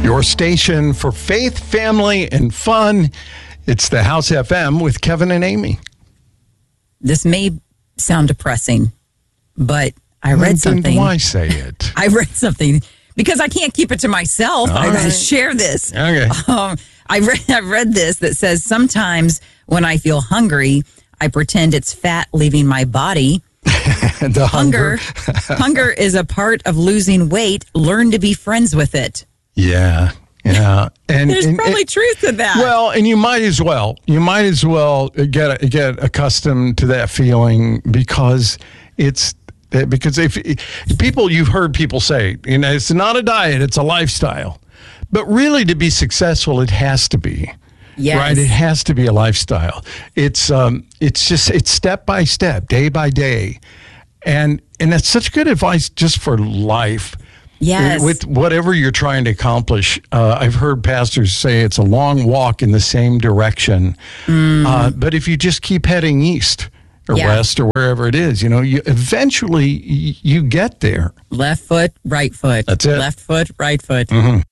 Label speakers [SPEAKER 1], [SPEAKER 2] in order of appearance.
[SPEAKER 1] Your station for faith, family, and fun. It's the House FM with Kevin and Amy.
[SPEAKER 2] This may sound depressing, but I read something.
[SPEAKER 1] Why say it?
[SPEAKER 2] I read something because I can't keep it to myself. I got to share this.
[SPEAKER 1] Okay.
[SPEAKER 2] I read this that says sometimes when I feel hungry, I pretend it's fat leaving my body.
[SPEAKER 1] The hunger.
[SPEAKER 2] Hunger is a part of losing weight. Learn to be friends with it.
[SPEAKER 1] Yeah. And
[SPEAKER 2] there's probably truth to that.
[SPEAKER 1] Well, and you might as well get accustomed to that feeling because if people, you've heard people say, it's not a diet, it's a lifestyle. But really, to be successful, it has to be.
[SPEAKER 2] Yes.
[SPEAKER 1] Right? It has to be a lifestyle. It's step by step, day by day. And that's such good advice just for life.
[SPEAKER 2] Yes.
[SPEAKER 1] With whatever you're trying to accomplish. I've heard pastors say it's a long walk in the same direction. But if you just keep heading east or west or wherever it is, you eventually you get there.
[SPEAKER 2] Left foot, right foot.
[SPEAKER 1] That's it.
[SPEAKER 2] Left foot, right foot.
[SPEAKER 1] Mm-hmm.